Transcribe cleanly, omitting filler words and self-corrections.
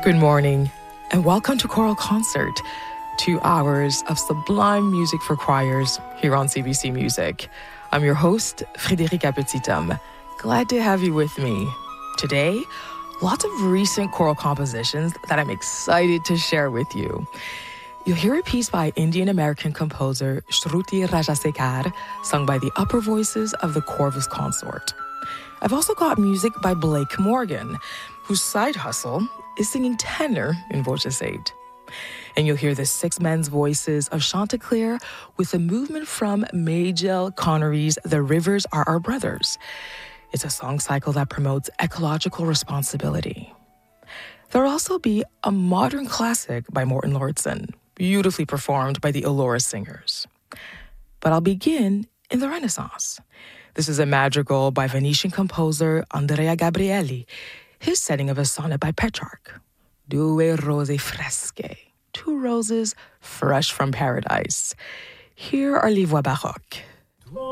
Good morning, and welcome to Choral Concert, 2 hours of sublime music for choirs here on CBC Music. I'm your host, Frédéric Petit-Homme. Glad to have you with me. Today, lots of recent choral compositions that I'm excited to share with you. You'll hear a piece by Indian-American composer Shruti Rajasekar, sung by the upper voices of the Corvus Consort. I've also got music by Blake Morgan, whose side hustle is singing tenor in Voce 8. And you'll hear the 6 men's voices of Chanticleer with a movement from Majel Connery's The Rivers Are Our Brothers. It's a song cycle that promotes ecological responsibility. There'll also be a modern classic by Morten Lortzen, beautifully performed by the Elora Singers. But I'll begin in the Renaissance. This is a madrigal by Venetian composer Andrea Gabrieli, his setting of a sonnet by Petrarch. Due rose fresche, 2 roses fresh from paradise. Here are les voix baroques.